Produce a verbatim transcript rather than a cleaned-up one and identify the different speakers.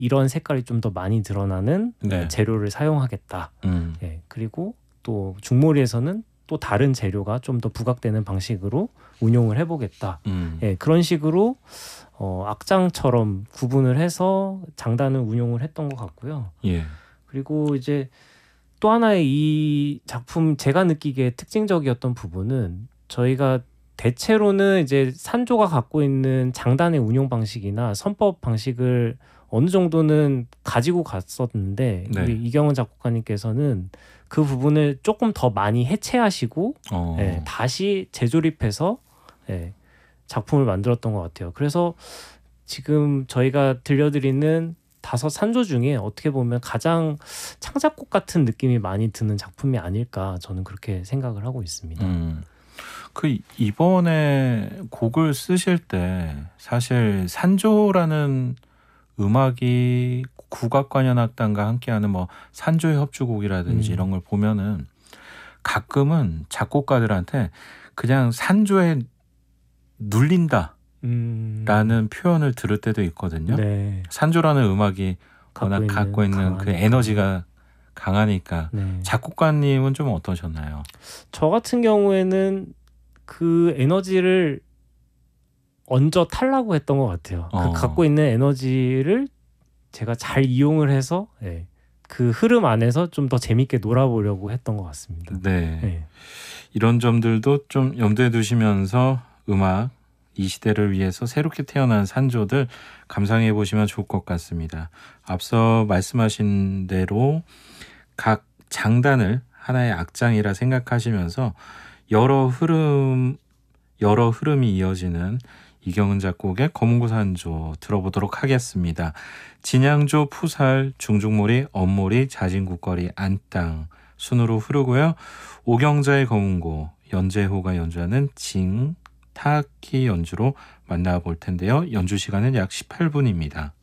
Speaker 1: 이런 색깔이 좀 더 많이 드러나는
Speaker 2: 네.
Speaker 1: 재료를 사용하겠다.
Speaker 2: 음.
Speaker 1: 예, 그리고 또 중몰이에서는 또 다른 재료가 좀 더 부각되는 방식으로 운용을 해보겠다.
Speaker 2: 음.
Speaker 1: 예, 그런 식으로 어, 악장처럼 구분을 해서 장단을 운용을 했던 것 같고요.
Speaker 2: 예.
Speaker 1: 그리고 이제 또 하나의 이 작품 제가 느끼기에 특징적이었던 부분은 저희가 대체로는 이제 산조가 갖고 있는 장단의 운용 방식이나 선법 방식을 어느 정도는 가지고 갔었는데
Speaker 2: 네.
Speaker 1: 우리 이경은 작곡가님께서는 그 부분을 조금 더 많이 해체하시고
Speaker 2: 어.
Speaker 1: 예, 다시 재조립해서 예, 작품을 만들었던 것 같아요. 그래서 지금 저희가 들려드리는 다섯 산조 중에 어떻게 보면 가장 창작곡 같은 느낌이 많이 드는 작품이 아닐까 저는 그렇게 생각을 하고 있습니다.
Speaker 2: 음. 그 이번에 곡을 쓰실 때 사실 산조라는 음악이 국악관현악단과 함께하는 뭐 산조의 협주곡이라든지
Speaker 1: 음.
Speaker 2: 이런 걸 보면은 가끔은 작곡가들한테 그냥 산조에 눌린다
Speaker 1: 음.
Speaker 2: 라는 표현을 들을 때도 있거든요.
Speaker 1: 네.
Speaker 2: 산조라는 음악이
Speaker 1: 갖고
Speaker 2: 워낙
Speaker 1: 있는
Speaker 2: 갖고 있는 그
Speaker 1: 강한
Speaker 2: 에너지가 강하니까.
Speaker 1: 네.
Speaker 2: 작곡가님은 좀 어떠셨나요?
Speaker 1: 저 같은 경우에는 그 에너지를 얹어 타려고 했던 것 같아요.
Speaker 2: 어.
Speaker 1: 그 갖고 있는 에너지를 제가 잘 이용을 해서 예, 그 흐름 안에서 좀 더 재밌게 놀아보려고 했던 것 같습니다.
Speaker 2: 네.
Speaker 1: 예.
Speaker 2: 이런 점들도 좀 염두에 두시면서 음악 이 시대를 위해서 새롭게 태어난 산조들 감상해 보시면 좋을 것 같습니다. 앞서 말씀하신 대로 각 장단을 하나의 악장이라 생각하시면서 여러 흐름 여러 흐름이 이어지는 이경은 작곡의 검은고 산조 들어보도록 하겠습니다. 진양조, 푸살, 중중몰이, 엄몰이, 자진국거리, 안땅 순으로 흐르고요. 오경자의 검은고, 연재호가 연주하는 징, 타악기 연주로 만나볼 텐데요. 연주 시간은 약 십팔 분입니다.